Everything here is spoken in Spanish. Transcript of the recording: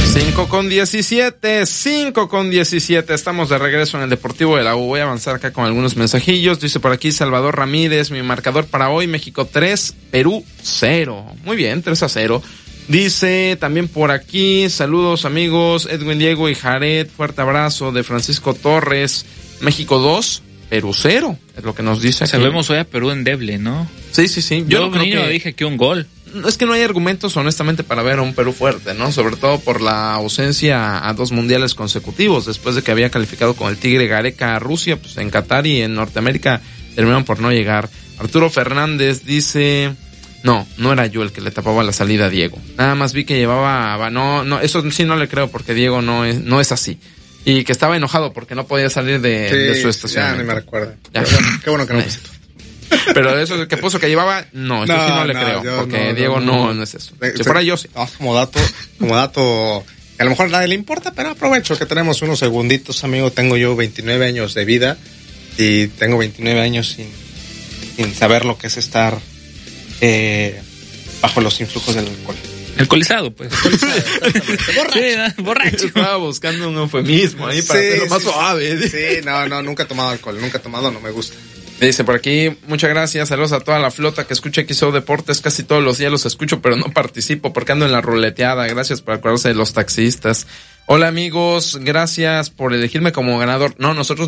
5:17, estamos de regreso en el Deportivo de la U. Voy a avanzar acá con algunos mensajillos. Dice por aquí Salvador Ramírez, mi marcador para hoy, México 3, Perú 0. Muy bien, 3-0. Dice también por aquí, saludos amigos, Edwin Diego y Jared, fuerte abrazo de Francisco Torres, México 2, Perú 0, es lo que nos dice aquí. Salvemos hoy a Perú endeble, ¿no? Sí. Yo no creo que dije que un gol. Es que no hay argumentos, honestamente, para ver a un Perú fuerte, ¿no? Sobre todo por la ausencia a 2 mundiales consecutivos, después de que había calificado con el Tigre Gareca a Rusia, pues en Qatar y en Norteamérica terminaron por no llegar. Arturo Fernández dice, no era yo el que le tapaba la salida a Diego. Nada más vi que llevaba, no, eso sí no le creo porque Diego no es así. Y que estaba enojado porque no podía salir de su estacionamiento. Ya ni me recuerda. Qué bueno que no pusiste. Pero eso que puso que llevaba, eso sí no le creo, porque Diego no es eso. Si fuera yo, sí. Como dato, que a lo mejor a nadie le importa, pero aprovecho que tenemos unos segunditos, amigo. Tengo yo 29 años de vida y tengo 29 años sin saber lo que es estar bajo los influjos del alcohol. Alcoholizado, pues. Borracho. Estaba buscando un eufemismo ahí para hacerlo más suave. Sí, no, nunca he tomado alcohol, no me gusta. Dice por aquí, muchas gracias, saludos a toda la flota que escucha XO Deportes, casi todos los días los escucho, pero no participo porque ando en la ruleteada. Gracias por acordarse de los taxistas. Hola amigos, gracias por elegirme como ganador. No, nosotros